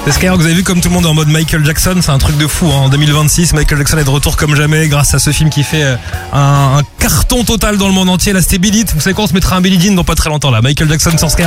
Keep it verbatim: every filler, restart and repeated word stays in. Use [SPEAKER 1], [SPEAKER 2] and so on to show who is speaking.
[SPEAKER 1] C'est Skyrock, vous avez vu comme tout le monde est en mode Michael Jackson, c'est un truc de fou hein. En deux mille vingt-six, Michael Jackson est de retour comme jamais grâce à ce film qui fait un, un carton total dans le monde entier. Là c'était Billie Jean, vous savez quoi, on se mettra un Billie Jean dans pas très longtemps là. Michael Jackson sur Skyrock.